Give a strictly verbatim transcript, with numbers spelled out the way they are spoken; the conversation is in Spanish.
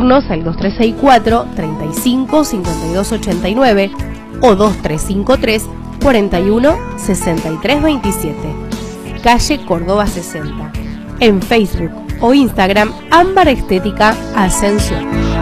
llamarnos al dos tres seis cuatro, treinta y cinco, cincuenta y dos ochenta y nueve o dos tres cinco tres, cuarenta y uno, sesenta y tres veintisiete. Calle Córdoba sesenta. En Facebook o Instagram, Ámbar Estética Ascensión.